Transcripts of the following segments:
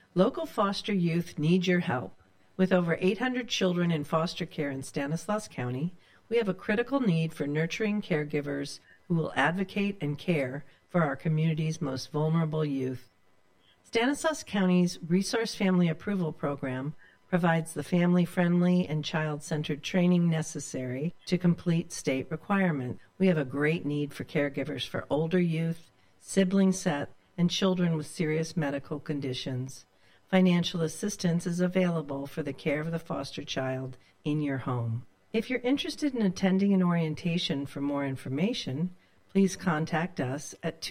Local foster youth need your help. With over 800 children in foster care in Stanislaus County, we have a critical need for nurturing caregivers who will advocate and care for our community's most vulnerable youth. Stanislaus County's Resource Family Approval Program provides the family-friendly and child-centered training necessary to complete state requirements. We have a great need for caregivers for older youth, sibling set, and children with serious medical conditions. Financial assistance is available for the care of the foster child in your home. If you're interested in attending an orientation for more information, please contact us at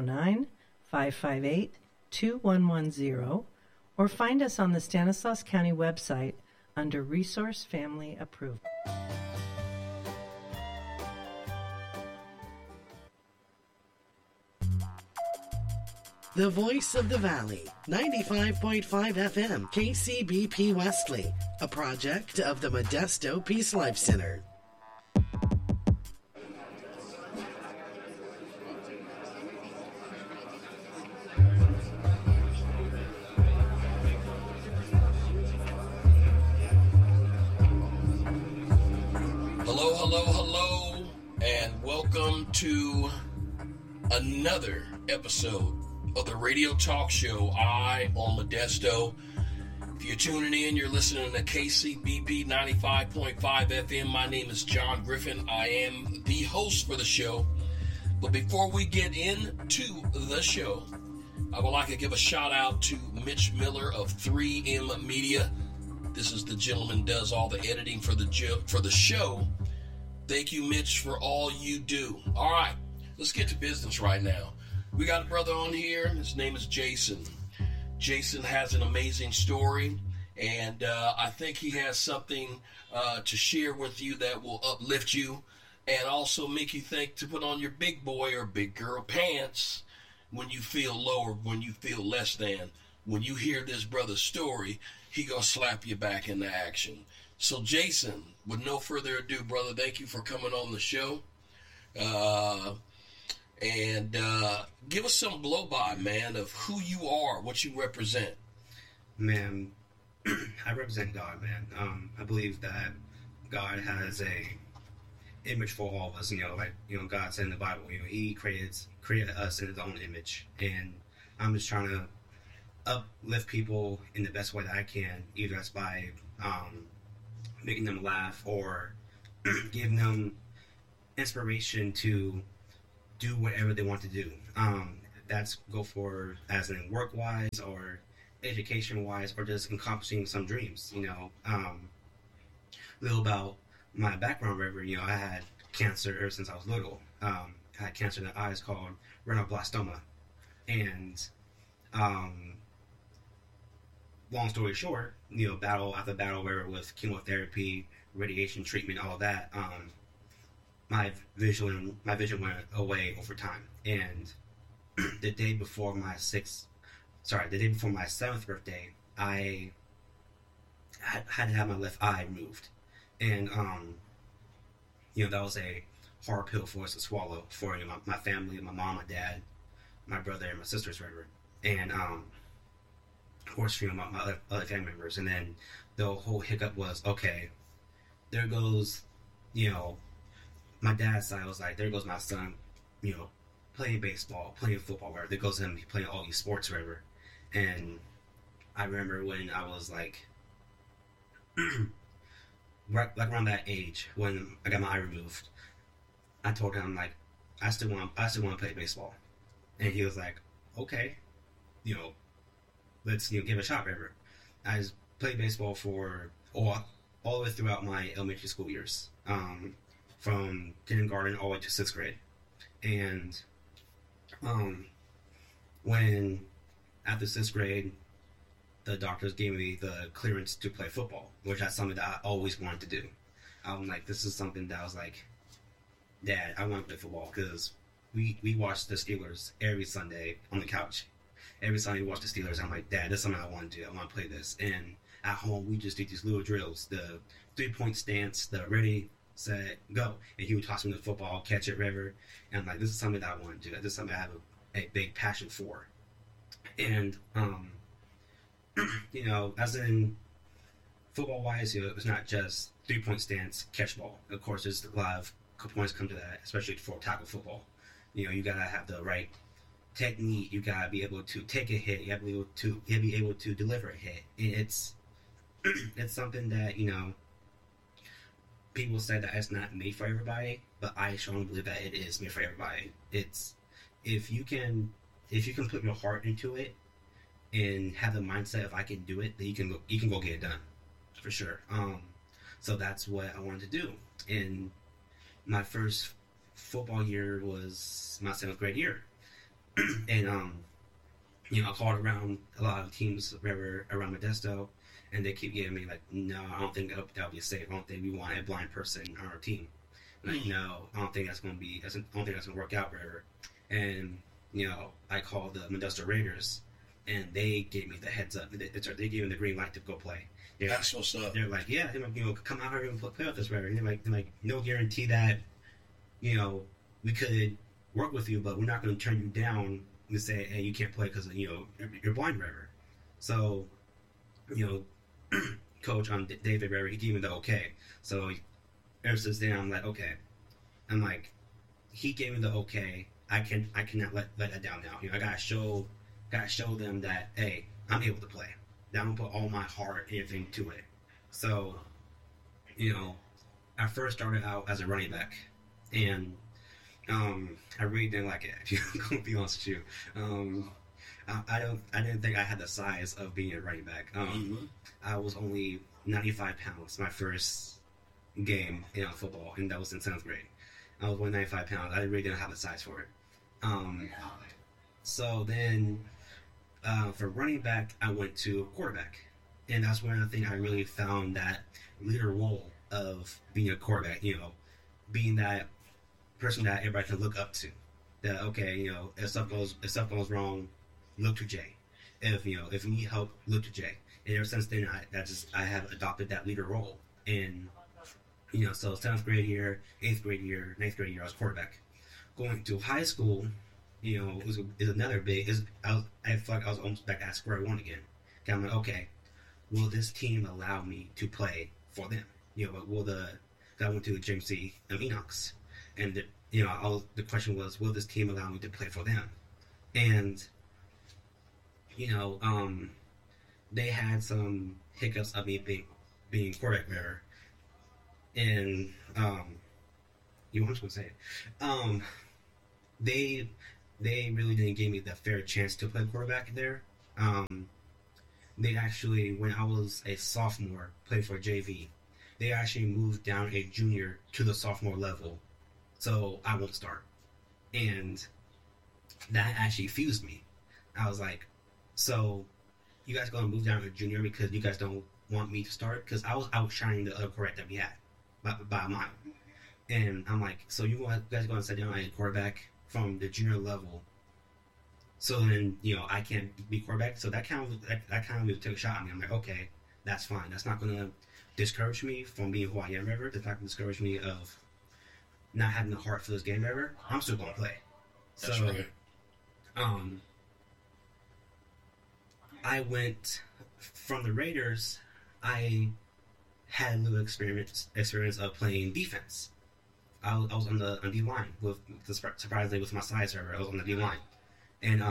209-558-2110 or find us on the Stanislaus County website under Resource Family Approval. The Voice of the Valley, 95.5 FM, KCBP Wesley, a project of the Modesto Peace Life Center. Hello, and welcome to another episode of the radio talk show, Eye on Modesto. If you're tuning in, you're listening to KCBP 95.5 FM. My name is John Griffin. I am the host for the show. But before we get into the show, I would like to give a shout out to Mitch Miller of 3M Media. This is the gentleman who does all the editing for the show. Thank you, Mitch, for all you do. All right, let's get to business right now. We got a brother on here. His name is Jason. Jason has an amazing story, and I think he has something to share with you that will uplift you and also make you think to put on your big boy or big girl pants when you feel low or when you feel less than. When you hear this brother's story, he gonna slap you back into action. So Jason, with no further ado, brother, thank you for coming on the show. And give us some blow-by, man, of who you are, what you represent. Man, I represent God, man. I believe that God has a image for all of us. God said in the Bible, He created us in His own image, and I'm just trying to uplift people in the best way that I can, either that's by making them laugh or giving them inspiration to do whatever they want to do. That's go for as in work-wise or education-wise or just accomplishing some dreams. A little about my background, wherever, I had cancer ever since I was little. I had cancer in the eyes called retinoblastoma. And long story short, battle after battle, wherever with chemotherapy, radiation treatment, all of that, my vision went away over time. And the day before my 7th birthday, I had to have my left eye removed. And that was a hard pill for us to swallow for my family, my mom, my dad, my brother, and my sisters, forever. And of course, my other family members. And then the whole hiccup was, okay, there goes, my dad's side was like, there goes my son, playing baseball, playing football, wherever. There goes him playing all these sports, wherever. And I remember when I was like, right around that age, when I got my eye removed, I told him, like, I still want to play baseball. And he was like, okay, let's give it a shot, whatever. I just played baseball for all the way throughout my elementary school years, from kindergarten all the way to 6th grade. And when after 6th grade, the doctors gave me the clearance to play football, which is something that I always wanted to do. I'm like, this is something that I was like, Dad, I want to play football, because we watch the Steelers every Sunday on the couch. Every Sunday we watch the Steelers. I'm like, Dad, this is something I want to do. I want to play this. And at home, we just did these little drills, the 3-point stance, the ready, set, go. And he would toss me the football, catch it, whatever. And I'm like, this is something that I want to do. This is something I have a big passion for. And you know, as in football wise, you know, it's not just 3-point stance, catch ball. Of course, there's a lot of points come to that, especially for tackle football. You know, you gotta have the right technique. You gotta be able to take a hit. You gotta be able to deliver a hit. And it's something that, you know, people say that it's not made for everybody, but I strongly believe that it is made for everybody. It's if you can put your heart into it and have the mindset if I can do it, then you can go get it done for sure. So that's what I wanted to do. And my first football year was my 7th grade year, and you know, I called around a lot of teams around Modesto, and they keep giving me like, no, I don't think that'll be safe. I don't think we want a blind person on our team. Like, no, I don't think that's gonna work out, River. And you know, I called the Modesto Raiders, and they gave me the heads up. They gave me the green light to go play. That's what's up. They're like, yeah, you know, come out here and play with us, River. And they're like, no guarantee that, you know, we could work with you, but we're not going to turn you down and say, hey, you can't play because, you know, you're blind, River. So, you know, Coach David River, he gave me the okay. So ever since then, I'm like, okay. I'm like, he gave me the okay. I cannot let that down now. You know, I gotta show them that, hey, I'm able to play. That I'm gonna put all my heart and everything to it. So, you know, I first started out as a running back, and I really didn't like it. If I'm gonna be honest with you, I didn't think I had the size of being a running back. I was only 95 pounds my first game in football, and that was in 7th grade. I was only 95 pounds. I really didn't have the size for it. So then, for running back, I went to quarterback, and that's when I think I really found that leader role of being a quarterback. You know, being that person that everybody can look up to. That, okay, you know, if stuff goes wrong, look to Jay. If you need help, look to Jay. And ever since then, I have adopted that leader role. And you know, so 7th grade year, 8th grade year, 9th grade year, I was quarterback. Going to high school, you know, is another big. I feel like I was almost back at square one again. I'm like, okay, will this team allow me to play for them? You know, I went to James C. Enochs, and you know, the question was, will this team allow me to play for them? And you know, they had some hiccups of me being quarterback there, and you want to say it. They really didn't give me the fair chance to play quarterback there. They actually, when I was a sophomore, played for JV. They actually moved down a junior to the sophomore level, so I won't start. And that actually fused me. I was like, so you guys gonna move down to junior because you guys don't want me to start? Because I was outshining the other quarterback that we had by a mile. And I'm like, so you guys gonna sit down a quarterback from the junior level, so then, you know, I can't be quarterback? So that kind of took a shot at me. I'm like, okay, that's fine. That's not gonna discourage me from being who I am ever. That's not gonna discourage me of not having the heart for this game ever. I'm still gonna play. That's so, right. I went from the Raiders. I had a little experience of playing defense. I was on the D line surprisingly with my size. I was on the D line, and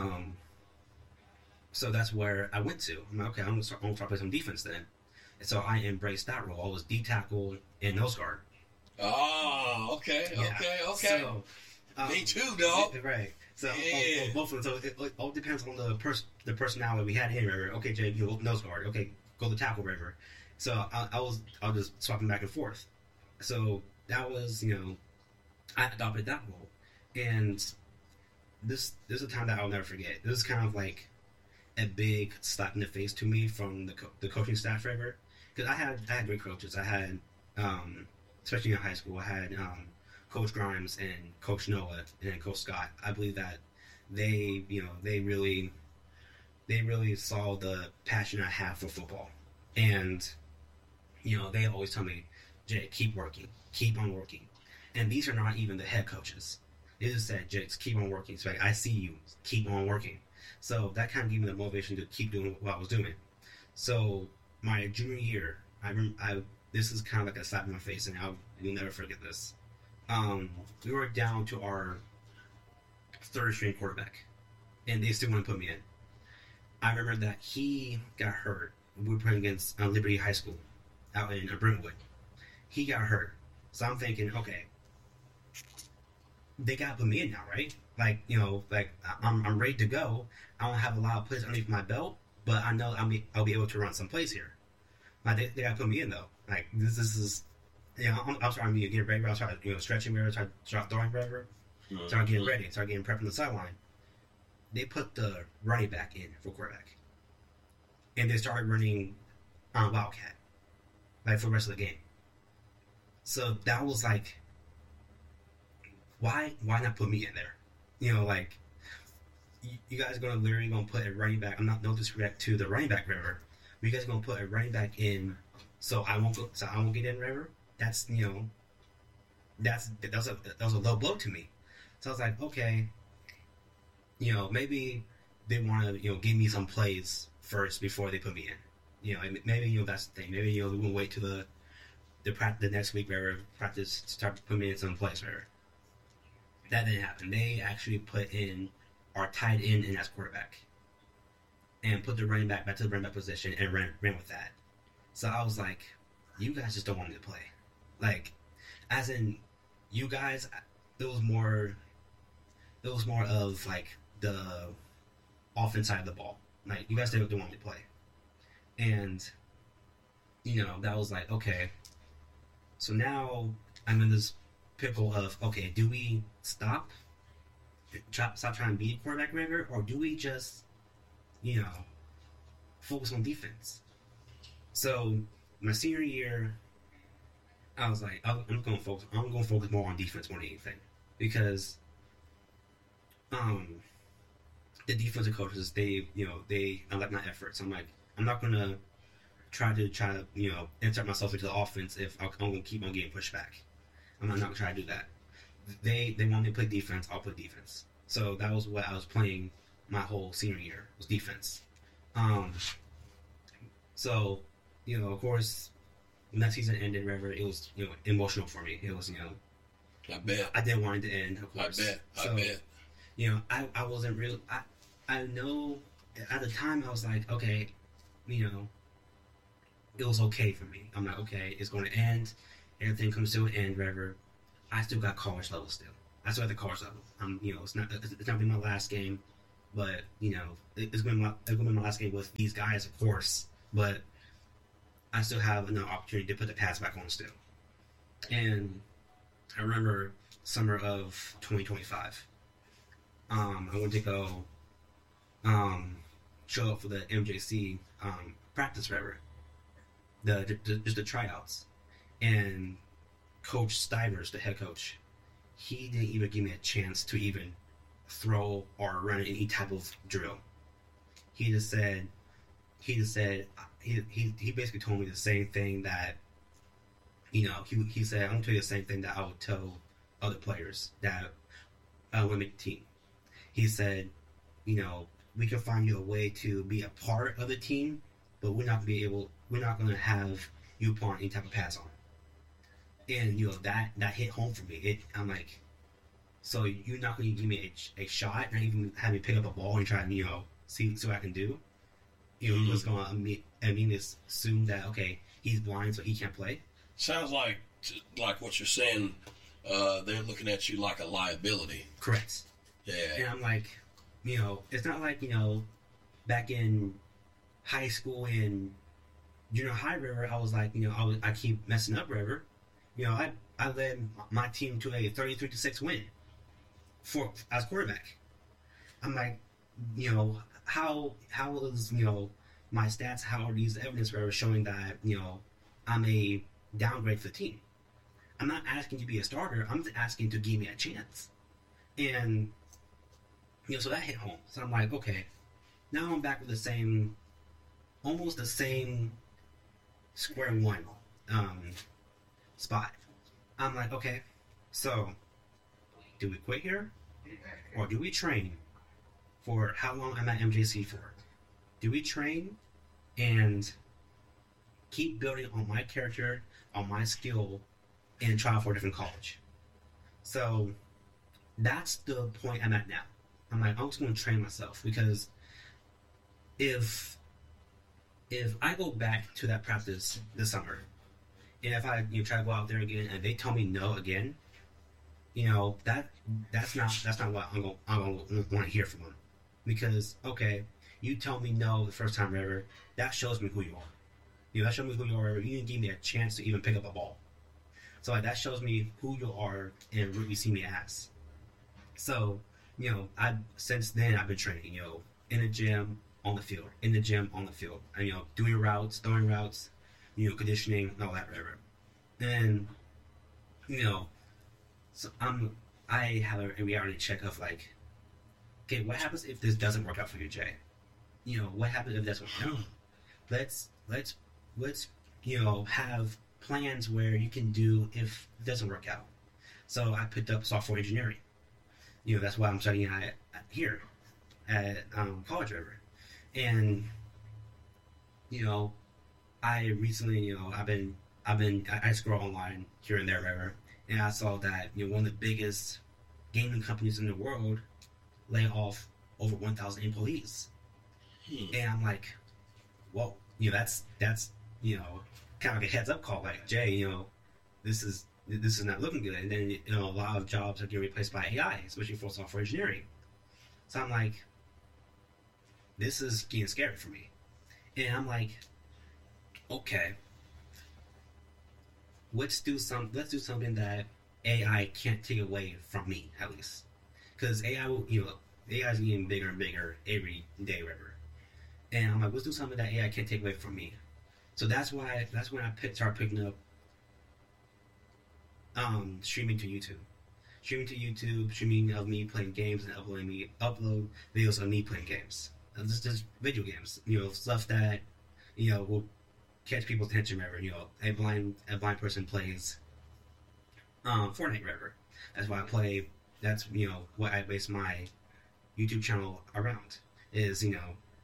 so that's where I went to. I'm like, okay, I'm gonna start playing some defense then. And so I embraced that role. I was D tackle and nose guard. Oh, okay. So, me too, dog. Right. So Yeah. both of them. So it all depends on the personality we had here. Okay, Jay, you go nose guard. Okay, go the tackle, River. So I was just swapping back and forth. So that was, you know, I adopted that role, and this is a time that I'll never forget. This is kind of like a big slap in the face to me from the coaching staff, River, because I had great coaches. I had, especially in high school, I had Coach Grimes and Coach Noah and then Coach Scott. I believe that they really saw the passion I have for football, and you know, they always tell me, Jay, keep working, keep on working. And these are not even the head coaches. They just said, Jay, keep on working. So I see you, keep on working. So that kind of gave me the motivation to keep doing what I was doing. So my junior year, this is kind of like a slap in my face, and you'll never forget this. We were down to our third string quarterback, and they still want to put me in. I remember that he got hurt. We were playing against Liberty High School out in Brentwood. He got hurt. So I'm thinking, okay, they got to put me in now, right? Like, I'm ready to go. I don't have a lot of plays underneath my belt, but I know I'll be able to run some plays here. Like, they got to put me in, though. Like, this is, I'm trying to get ready. I'll start, stretching wherever, start throwing wherever. Start getting ready. Start getting prepped on the sideline. They put the running back in for quarterback. And they started running on Wildcat, like, for the rest of the game. So that was like, why not put me in there? You guys are literally gonna put a running back. I'm not no disrespect to the running back, River. But you guys are gonna put a running back in, so I won't get in, River. That's that was a low blow to me. So I was like, okay, maybe they want to give me some plays first before they put me in. Maybe that's the thing. Maybe we will wait till the next week, wherever practice start putting me in some plays, wherever. That didn't happen. They actually put in our tight end in as quarterback, and put the running back to the running back position and ran with that. So I was like, you guys just don't want me to play. Like, as in, you guys, it was more of like the offense side of the ball. Like, you guys didn't want me to play, and that was like, okay. So now I'm in this pickle of, okay, do we stop trying to be a quarterback, River, or do we just focus on defense? So my senior year, I was like, I'm going to focus more on defense more than anything, because the defensive coaches, they like my efforts. I'm like, I'm not going to try to insert myself into the offense if I'm going to keep on getting pushed back. I'm not going to try to do that. They want me to play defense, I'll play defense. So that was what I was playing my whole senior year, was defense. So, of course, when that season ended, whatever, it was, emotional for me. It was, I bet. I didn't want it to end, of course. I bet. I wasn't real. I know at the time I was like, okay, it was okay for me. I'm like, okay, it's going to end. Everything comes to an end, whatever. I still got college level still. I still at the college level. It's not gonna be my last game, but it's gonna be my last game with these guys, of course. But I still have another opportunity to put the pads back on still. And I remember summer of 2025. I went to go show up for the MJC practice, whatever. Just the tryouts. And Coach Stivers, the head coach, he didn't even give me a chance to even throw or run any type of drill. He basically told me the same thing that, he said, I'm going to tell you the same thing that I would tell other players that would make the team. He said, we can find you a way to be a part of the team, but we're not going to have you put on any type of pass on. And that hit home for me. I'm like, so you're not going to give me a shot, not even have me pick up a ball and try to see what I can do. You're just going to assume that, okay, he's blind so he can't play. Sounds like what you're saying. They're looking at you like a liability. Correct. Yeah. And I'm like, it's not like back in high school and junior high, River, I was like, I keep messing up, River. I led my team to a 33-6 win as quarterback. I'm like, how is my stats? How are these evidence were showing that I'm a downgrade for the team? I'm not asking to be a starter. I'm just asking to give me a chance. And so that hit home. So I'm like, okay, now I'm back with almost the same square one spot. I'm like, okay, so do we quit here, or do we train for how long I'm at MJC for? Do we train and keep building on my character, on my skill, and try for a different college. So that's the point I'm at now. I'm like, I'm just going to train myself, because if I go back to that practice this summer, and if I try to go out there again and they tell me no again, that's not what I'm gonna want to hear from them. Because okay, you tell me no the first time ever, that shows me who you are. That shows me who you are. You didn't give me a chance to even pick up a ball. So that shows me who you are and what you see me as. So since then I've been training, in the gym, on the field, in the gym, on the field, and doing routes, throwing routes, conditioning, and all that, whatever. And so I have a reality check of like, okay, what happens if this doesn't work out for you, Jay? What happens if that's what? No, let's have plans where you can do if it doesn't work out. So I picked up software engineering. That's what I'm studying at here at College River. And I recently I scroll online here and there, whatever, and I saw that one of the biggest gaming companies in the world lay off over 1,000 employees. And I'm like, whoa, that's kind of like a heads up call, like, Jay, this is not looking good. And then a lot of jobs are getting replaced by AI, especially for software engineering. So I'm like, this is getting scary for me. And I'm like, okay, let's do something that AI can't take away from me, at least, because AI is getting bigger and bigger every day, whatever. And I'm like, let's do something that AI can't take away from me. So that's when I started picking up streaming to YouTube, streaming of me playing games and upload videos of me playing games. Just video games, stuff that will catch people's attention, whatever. A blind person plays Fortnite, whatever. That's why I play. That's what I base my YouTube channel around, is me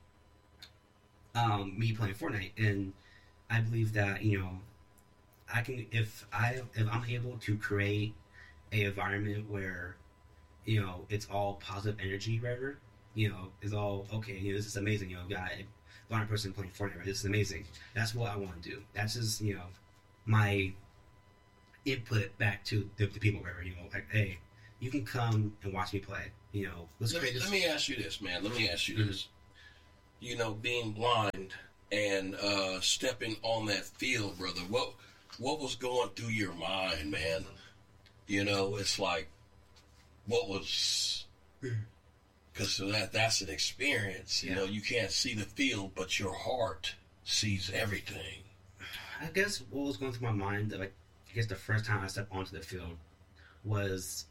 playing Fortnite. And I believe that I can, if I'm able to create an environment where it's all positive energy, whatever, it's all okay. This is amazing. Got a blind person playing Fortnite, right? This is amazing. That's what I want to do. That's just my input back to the people, wherever, like, hey, you can come and watch me play. Let me ask you this, man. Let me ask you this. Being blind and stepping on that field, brother, what was going through your mind, man? It's like, what was, because that's an experience. You can't see the field, but your heart sees everything. I guess what was going through my mind, like, I guess the first time I stepped onto the field was,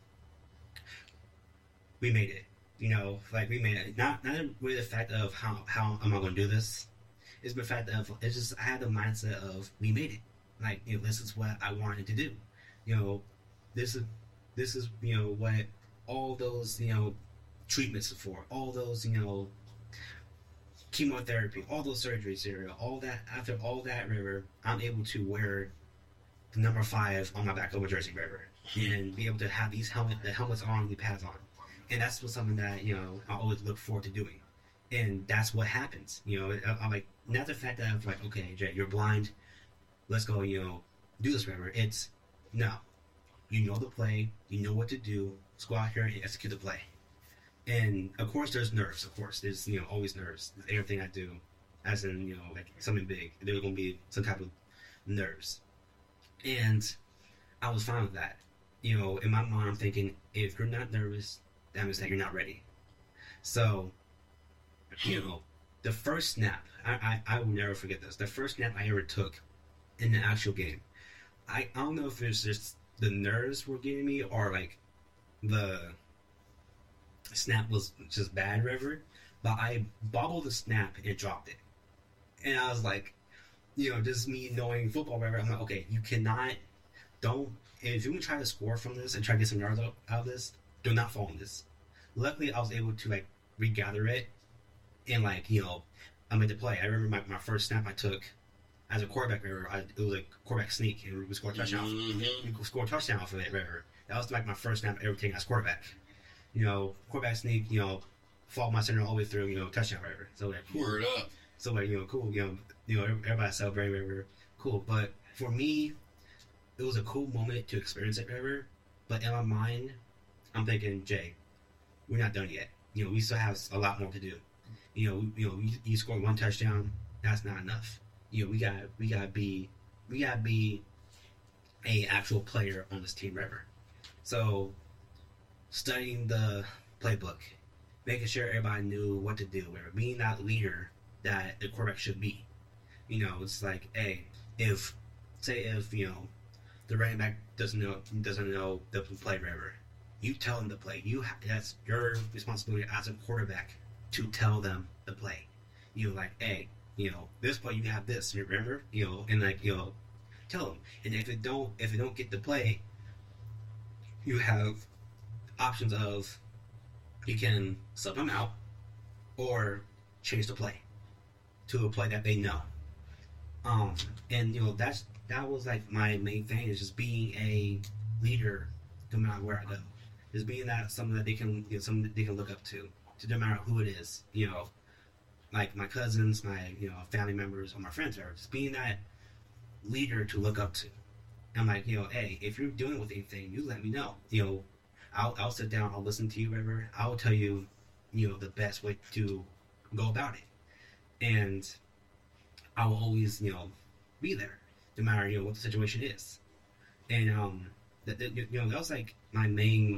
we made it. Like, we made it. Not really the fact of how am I going to do this. It's the fact of, it's just, I had the mindset of, we made it. Like, this is what I wanted to do. This is what all those treatments are for. All those chemotherapy, all those surgeries, all that. After all that, river, I'm able to wear the number 5 on my back of a jersey, river, and be able to have the helmets on, the pads on. And that's something that I always look forward to doing, and that's what happens. I'm like, not the fact that I'm like, okay, Jay, you're blind, let's go, do this, whatever. It's no, the play, you know what to do. Let's go out here and execute the play. And of course, there's nerves. Of course, there's always nerves. Everything I do, as in like something big, there's gonna be some type of nerves. And I was fine with that. In my mind, I'm thinking, if you're not nervous, that means that you're not ready. So, the first snap, I will never forget this. The first snap I ever took in the actual game, I don't know if it's just the nerves were getting me, or like the snap was just bad, whatever. But I bobbled the snap and dropped it, and I was like, just me knowing football, whatever. I'm like, okay, you cannot, if you try to score from this and try to get some yards out of this, do not fall on this. Luckily, I was able to like regather it, and like I made the play. I remember my first snap I took as a quarterback. It was a quarterback sneak, and we scored a touchdown. Mm-hmm. We scored a touchdown off of it. Remember, that was like my first snap I ever taken as quarterback. Quarterback sneak. Follow my center all the way through. Touchdown, whatever. So like, Word up. So like, cool. Everybody celebrating, whatever. Cool. But for me, it was a cool moment to experience it, whatever. But in my mind, I'm thinking, Jay, we're not done yet. We still have a lot more to do. You scored one touchdown. That's not enough. We gotta be a actual player on this team, whatever. So, studying the playbook, making sure everybody knew what to do, whatever. Being that leader that the quarterback should be. It's like, hey, if the running back doesn't know the play, whatever, you tell them to play. That's your responsibility as a quarterback to tell them the play. Like, hey, this play you have this, remember? And like, tell them. And if it don't get the play, you have options of you can sub them out or change the play to a play that they know. And that was like my main thing, is just being a leader no matter where I go. Just being that something that they can something that they can look up to no matter who it is. Like my cousins, my family members, or my friends, or just being that leader to look up to. I'm like, hey, if you're dealing with anything, you let me know. I'll sit down, I'll listen to you, whatever. I will tell you, the best way to go about it. And I will always, be there, no matter, what the situation is. And, that was like my main,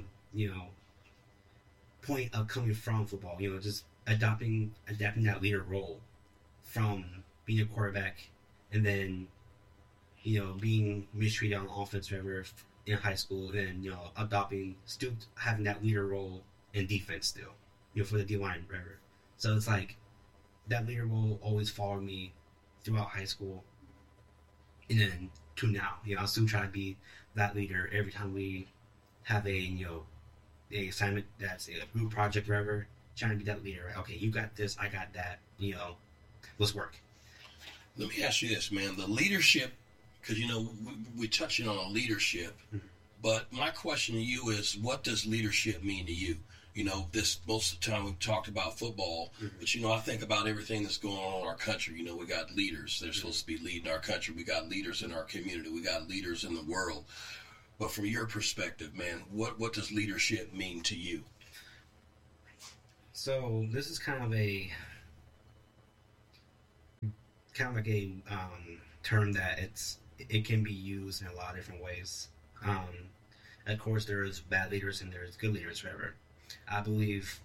point of coming from football, just adapting that leader role from being a quarterback and then, being mistreated on offense, whatever, in high school, and still having that leader role in defense still, for the D-line, whatever. So it's like that leader role always followed me throughout high school, and then to now. I still try to be that leader every time we have a assignment that's a group project, whatever. Trying to be that leader. Right? Okay, you got this, I got that. Let's work. Let me ask you this, man. The leadership. Because, we're touching on leadership, but my question to you is, what does leadership mean to you? This most of the time we've talked about football, but, I think about everything that's going on in our country. We got leaders. They're supposed to be leading our country. We got leaders in our community. We got leaders in the world. But from your perspective, man, what does leadership mean to you? So this is kind of like a term that it can be used in a lot of different ways. Of course, there's bad leaders and there's good leaders, whatever. I believe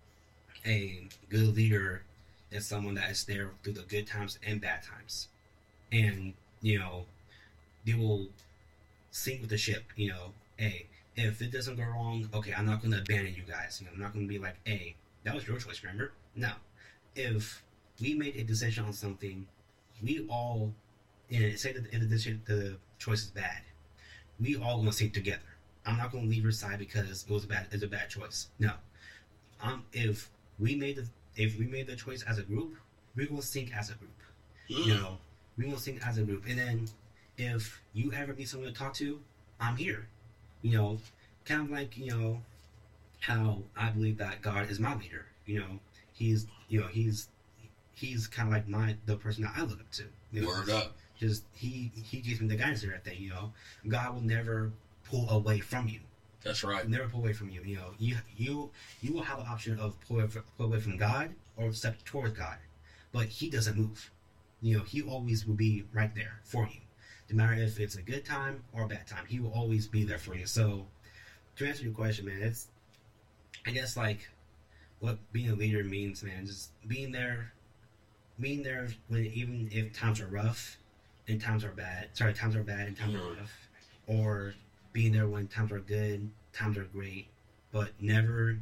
a good leader is someone that is there through the good times and bad times. And, they will sink with the ship, hey, if it doesn't go wrong, okay, I'm not going to abandon you guys. I'm not going to be like, hey, that was your choice, remember? No. If we made a decision on something, we all, and say that the choice is bad, we all going to sink together. I'm not going to leave your side because it's a bad choice. No. If we made the choice as a group, we're going to sink as a group. We're going to sink as a group. And then if you ever need someone to talk to, I'm here. Kind of like, how I believe that God is my leader. He's kind of like the person that I look up to. Word up. Just he gives me the guidance and everything. God will never pull away from you. That's right. Never pull away from you. You will have an option of pull away from God or step towards God, but He doesn't move. He always will be right there for you. No matter if it's a good time or a bad time, He will always be there for you. So, to answer your question, man, it's, I guess, like, what being a leader means, man. Just being there when, even if times are rough and times are bad. Sorry, times are bad and times are rough. Or being there when times are good, times are great. But never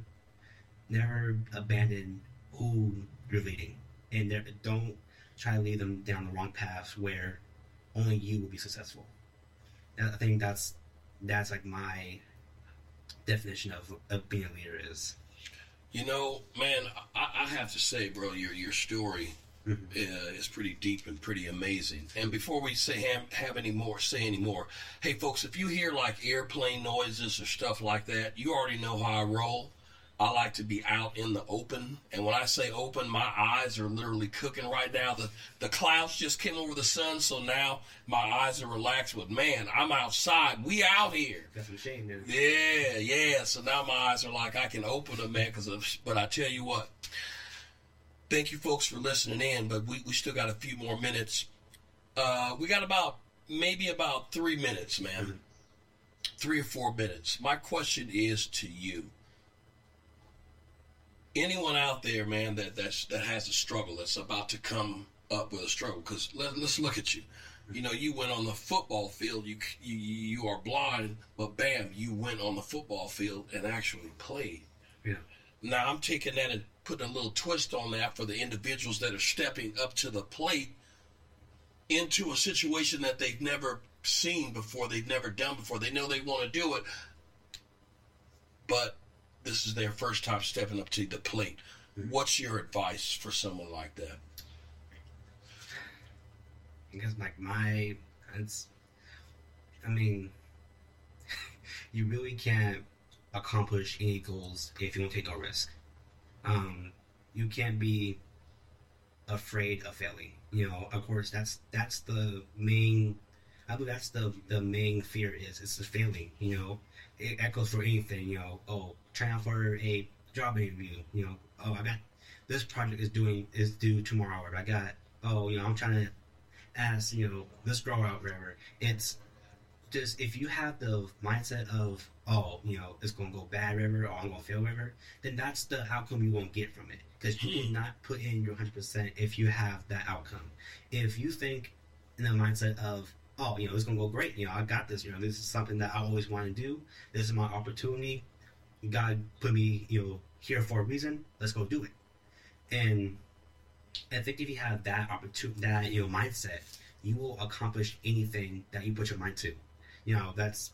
abandon who you're leading. And don't try to lead them down the wrong path where only you will be successful. I think that's like my definition of being a leader is. Man, I have to say, bro, your story is pretty deep and pretty amazing. And before we say any more, hey folks, if you hear like airplane noises or stuff like that, you already know how I roll. I like to be out in the open, and when I say open, my eyes are literally cooking right now. The clouds just came over the sun, so now my eyes are relaxed. But man, I'm outside. We out here. Got some shade there. Yeah. So now my eyes are like I can open them, man. But I tell you what, thank you folks for listening in. But we still got a few more minutes. We got about 3 minutes, man. 3 or 4 minutes. My question is to you. Anyone out there, man, that has a struggle, that's about to come up with a struggle, because let's look at you. You know, you went on the football field. You are blind, but bam, you went on the football field and actually played. Yeah. Now I'm taking that and putting a little twist on that for the individuals that are stepping up to the plate into a situation that they've never seen before, they've never done before. They know they want to do it, but this is their first time stepping up to the plate. What's your advice for someone like that? Because you really can't accomplish any goals if you don't take no risk. You can't be afraid of failing. You know, of course, that's the main. I believe that's the main fear it's the failing. You know, it echoes for anything. You know, trying out for a job interview. You know, I got this project is due tomorrow. Or I got I'm trying to ask this girl out, whatever. It's just, if you have the mindset of it's gonna go bad, whatever, or I'm gonna fail, whatever, then that's the outcome you won't get from it, because you will not put in your 100% if you have that outcome. If you think in the mindset of it's gonna go great, I got this, this is something that I always want to do, this is my opportunity, God put me here for a reason, let's go do it. And I think if you have that opportunity, that mindset, you will accomplish anything that you put your mind to. That's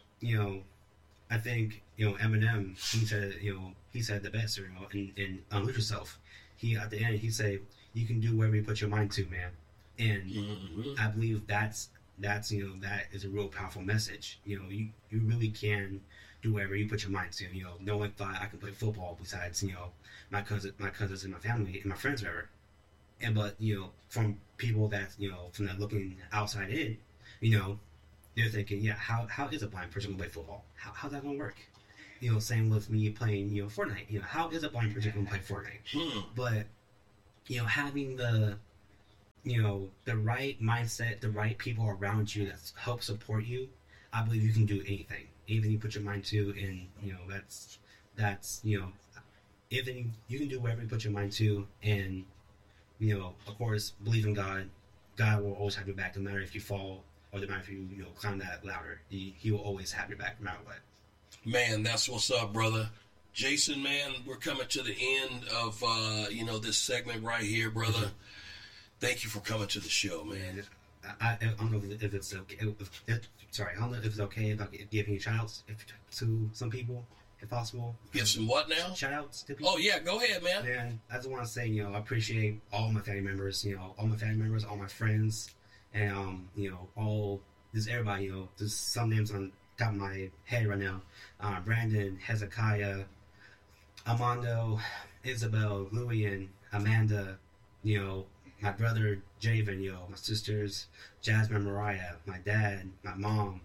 I think Eminem, he said the best, in Unleash Yourself. He, at the end, he said, you can do whatever you put your mind to, man. And I believe that is a real powerful message. You really can do whatever you put your mind to. No one thought I could play football besides my cousins and my family and my friends, whatever. But from people that from that looking outside in, they're thinking, how is a blind person gonna play football? How's that gonna work? Same with me playing Fortnite. How is a blind person gonna play Fortnite? But having the right mindset, the right people around you that help support you, I believe you can do anything you put your mind to. And that's everything you can do, whatever you put your mind to. And of course, believe in God. God will always have your back, no matter if you fall or no matter if you climb that ladder. He will always have your back, no matter what. Man, that's what's up, brother. Jason, man, we're coming to the end of this segment right here, brother. Thank you for coming to the show, man. I don't know if it's okay. I don't know if it's okay if I give any shout-outs to some people, if possible. Give some what now? Shout-outs to people. Oh, yeah, go ahead, man. And I just want to say, I appreciate all my family members, all my friends, and, just everybody, just some names on top of my head right now. Brandon, Hezekiah, Armando, Isabel, Louie, Amanda, my brother Javen, my sisters Jasmine, Mariah, my dad, my mom,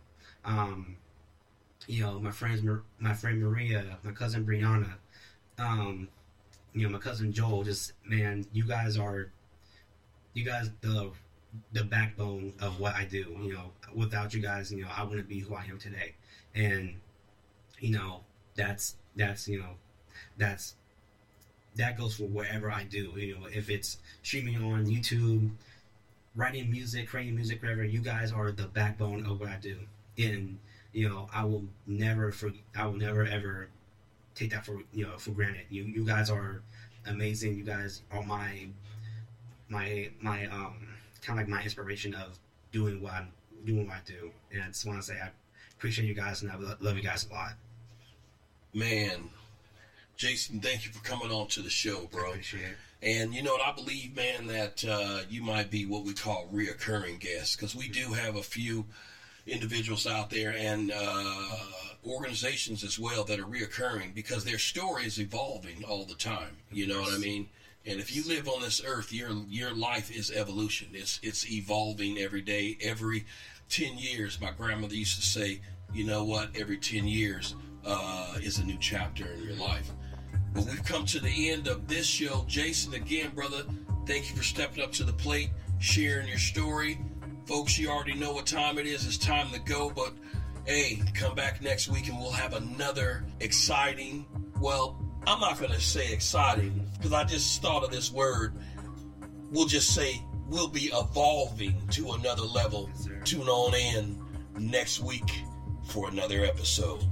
my friend Maria, my cousin Brianna, my cousin Joel. Just, man, you guys the backbone of what I do. Without you guys, I wouldn't be who I am today. And that goes for whatever I do. If it's streaming on YouTube, writing music, creating music, whatever, you guys are the backbone of what I do. And I will never ever take that for granted. You guys are amazing. You guys are my kind of like my inspiration of doing what I do. And I just want to say I appreciate you guys, and I love you guys a lot. Man, Jason, thank you for coming on to the show, bro. I appreciate it. And you know what, I believe, man, that you might be what we call reoccurring guests, because we do have a few individuals out there and organizations as well that are reoccurring, because their story is evolving all the time. You know what I mean? And if you live on this earth, your life is evolution. It's evolving every day. Every 10 years, my grandmother used to say, you know what? Every 10 years is a new chapter in your life. But we've come to the end of this show. Jason, again, brother, thank you for stepping up to the plate, sharing your story. Folks, you already know what time it is. It's time to go. But, hey, come back next week and we'll have another exciting, well, I'm not going to say exciting because I just thought of this word. We'll just say we'll be evolving to another level. Yes, sir. Tune on in next week for another episode.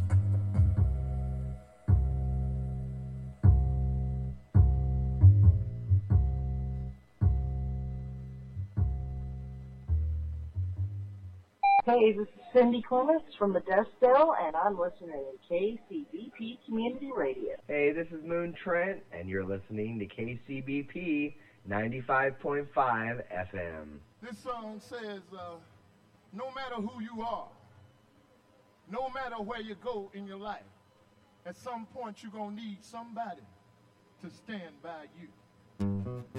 Hey, this is Cindy Clements from Modesto, and I'm listening to KCBP Community Radio. Hey, this is Moon Trent, and you're listening to KCBP 95.5 FM. This song says, no matter who you are, no matter where you go in your life, at some point you're going to need somebody to stand by you.